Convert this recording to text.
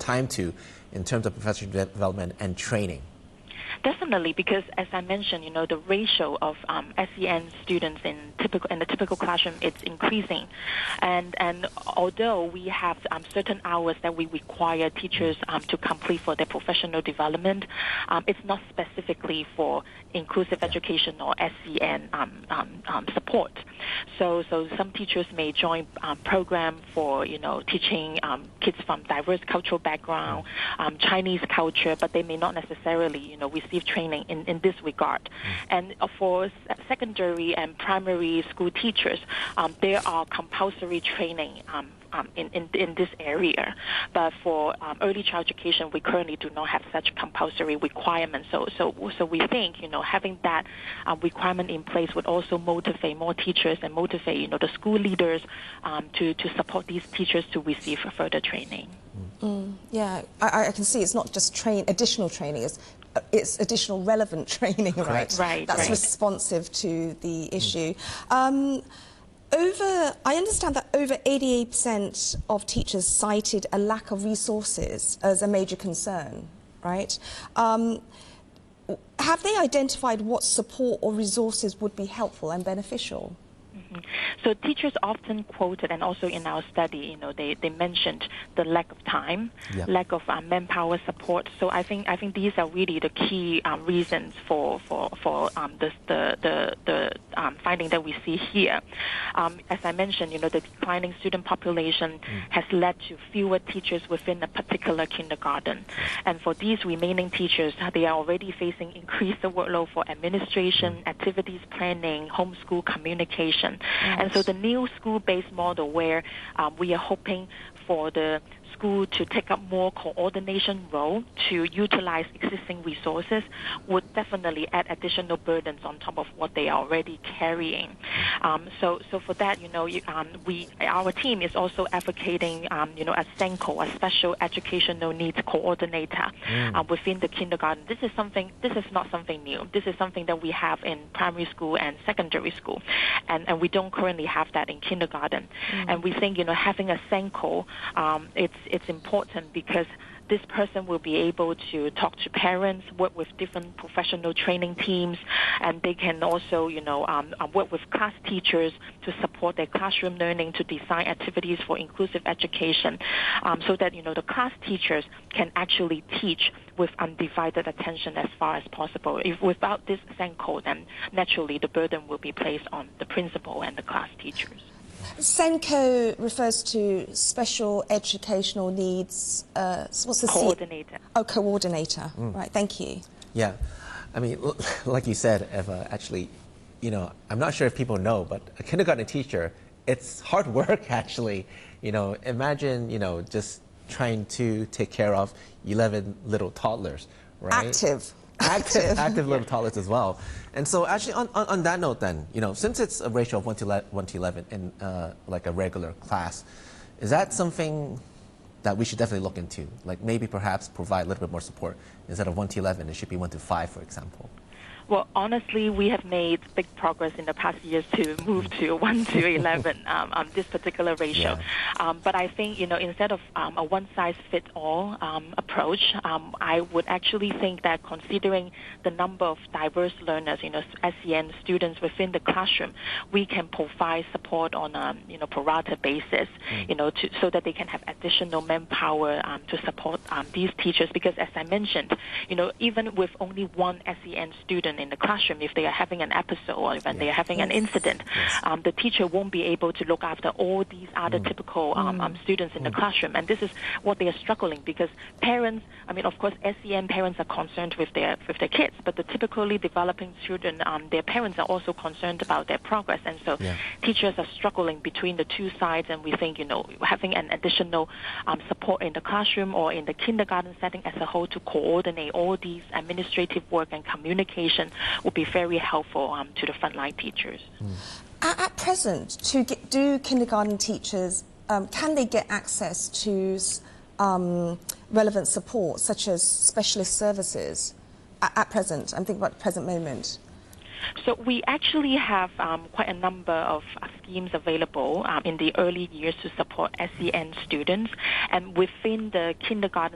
time to in terms of professional development and training? Definitely, because as I mentioned, the ratio of SEN students in the typical classroom, it's increasing, and although we have certain hours that we require teachers to complete for their professional development, it's not specifically for inclusive education or SEN support. So some teachers may join program for teaching kids from diverse cultural background, Chinese culture, but they may not necessarily receive training in this regard. And for secondary and primary school teachers, there are compulsory training in this area. But for early child education, we currently do not have such compulsory requirements. So we think, having that requirement in place would also motivate more teachers and motivate, the school leaders to support these teachers to receive further training. Yeah, I can see it's not just additional training, it's additional relevant training, right? Right. That's responsive to the issue. I understand that over 88% of teachers cited a lack of resources as a major concern, right? Have they identified what support or resources would be helpful and beneficial? So teachers often quoted, and also in our study, they mentioned the lack of time, lack of manpower support. So I think these are really the key reasons for the finding that we see here. As I mentioned, the declining student population has led to fewer teachers within a particular kindergarten, and for these remaining teachers, they are already facing increased workload for administration, activities planning, homeschool communication. And so the new school-based model where we are hoping for the school to take up more coordination role to utilize existing resources would definitely add additional burdens on top of what they are already carrying. So for that, our team is also advocating, a SENCO, a special educational needs coordinator within the kindergarten. This is not something new. This is something that we have in primary school and secondary school, and we don't currently have that in kindergarten. And we think, having a SENCO, it's important because this person will be able to talk to parents, work with different professional training teams, and they can also, work with class teachers to support their classroom learning, to design activities for inclusive education, so that, the class teachers can actually teach with undivided attention as far as possible. If without this SENCO, then naturally the burden will be placed on the principal and the class teachers. SENCO refers to Special Educational Needs, what's the coordinator. Coordinator. Right, thank you. Yeah, I mean, like you said, Eva, actually, I'm not sure if people know, but a kindergarten teacher, it's hard work, actually. Imagine, just trying to take care of 11 little toddlers, right? Active little toddlers as well. And so actually on that note then, since it's a ratio of 1 to 11 in like a regular class, is that something that we should definitely look into? Like maybe perhaps provide a little bit more support. Instead of 1 to 11, it should be 1 to 5, for example. Well, honestly, we have made big progress in the past years to move to 1 to 11 on this particular ratio. Yeah. But I think, instead of a one-size-fits-all approach, I would actually think that considering the number of diverse learners, SEN students within the classroom, we can provide support on a, pro rata basis, so that they can have additional manpower to support these teachers. Because as I mentioned, even with only one SEN student in the classroom, if they are having an episode or even they are having an incident, the teacher won't be able to look after all these other typical students in the classroom. And this is what they are struggling, because parents, of course, SEN parents are concerned with their kids, but the typically developing children, their parents are also concerned about their progress. And so teachers are struggling between the two sides, and we think, having an additional support in the classroom or in the kindergarten setting as a whole to coordinate all these administrative work and communication would be very helpful to the frontline teachers. At present, do kindergarten teachers, can they get access to relevant support, such as specialist services? At present, I'm thinking about the present moment. So we actually have quite a number of schemes available in the early years to support SEN students, and within the kindergarten